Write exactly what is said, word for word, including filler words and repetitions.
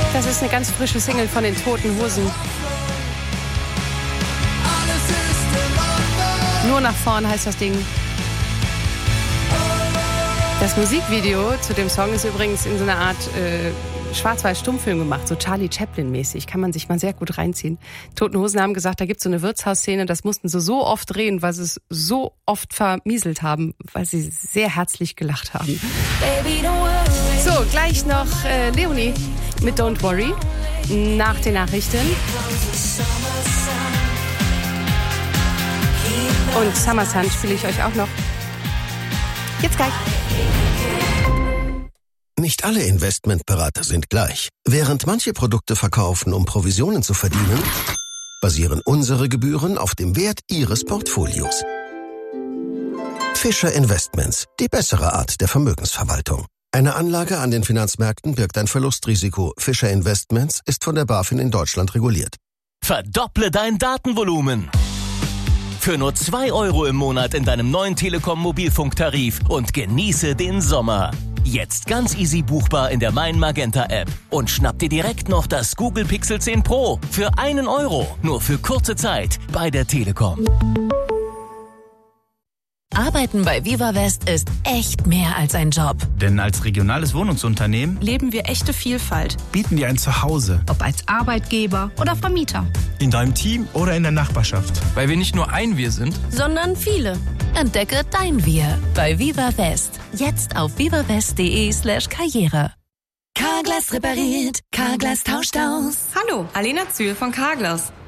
Das ist eine ganz frische Single von den Toten Hosen. Nur nach vorn heißt das Ding. Das Musikvideo zu dem Song ist übrigens in so einer Art äh, Schwarz-Weiß-Stummfilm gemacht, so Charlie Chaplin-mäßig. Kann man sich mal sehr gut reinziehen. Toten Hosen haben gesagt, da gibt es so eine Wirtshausszene, das mussten sie so oft drehen, weil sie es so oft vermieselt haben, weil sie sehr herzlich gelacht haben. So, gleich noch äh, Leonie mit Don't Worry nach den Nachrichten. Und Summer Sun spiele ich euch auch noch. Jetzt gleich. Nicht alle Investmentberater sind gleich. Während manche Produkte verkaufen, um Provisionen zu verdienen, basieren unsere Gebühren auf dem Wert Ihres Portfolios. Fischer Investments, die bessere Art der Vermögensverwaltung. Eine Anlage an den Finanzmärkten birgt ein Verlustrisiko. Fischer Investments ist von der BaFin in Deutschland reguliert. Verdopple dein Datenvolumen. Für nur zwei Euro im Monat in deinem neuen Telekom-Mobilfunktarif und genieße den Sommer. Jetzt ganz easy buchbar in der Mein Magenta App. Und schnapp dir direkt noch das Google Pixel zehn Pro für einen Euro. Nur für kurze Zeit bei der Telekom. Arbeiten bei Viva West ist echt mehr als ein Job. Denn als regionales Wohnungsunternehmen leben wir echte Vielfalt. Bieten dir ein Zuhause. Ob als Arbeitgeber oder Vermieter. In deinem Team oder in der Nachbarschaft. Weil wir nicht nur ein Wir sind, sondern viele. Entdecke dein Wir bei Viva West. Jetzt auf vivawest.de slash Karriere. Carglass repariert, Carglass tauscht aus. Hallo, Alena Zühl von Carglass.